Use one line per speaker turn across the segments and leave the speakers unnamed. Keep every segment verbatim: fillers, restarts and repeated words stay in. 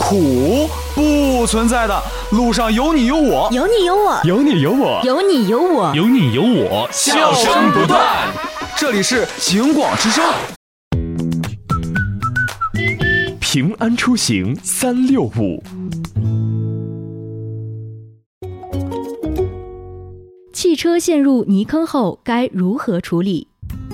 苦，不存在的。路上有你有我，
有你有我，
有你有我，
有你有我，
有你有我，
笑声不断。这里是警广之声。
平安出行三六五。
汽车陷入泥坑后该如何处理？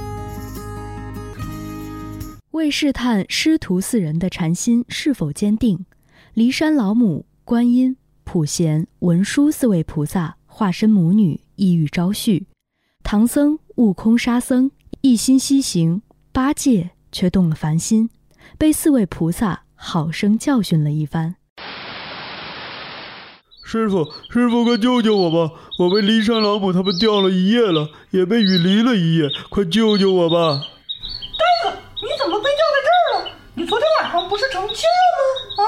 为试探师徒四人的禅心是否坚定，骊山老母、观音、普贤、文殊四位菩萨化身母女，意欲招婿。唐僧、悟空、沙僧一心西行，八戒却动了凡心，被四位菩萨好生教训了一番。
师傅，师傅，快救救我吧！我被骊山老母他们钓了一夜了，也被雨淋了一夜，快救救我吧！
呆子，你怎么被吊在这儿了？你昨天晚上不是成亲了吗？啊！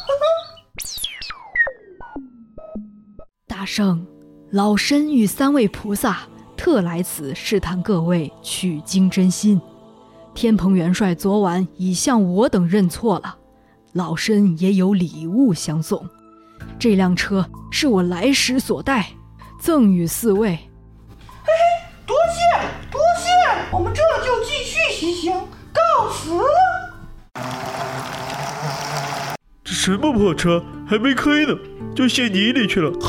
大圣，老身与三位菩萨特来此试探各位取经真心。天蓬元帅昨晚已向我等认错了，老身也有礼物相送。这辆车是我来时所带，赠与四位。
嘿嘿，多谢多谢，我们这就继续西行，告辞了。
这什么破车，还没开呢，就陷泥里去了。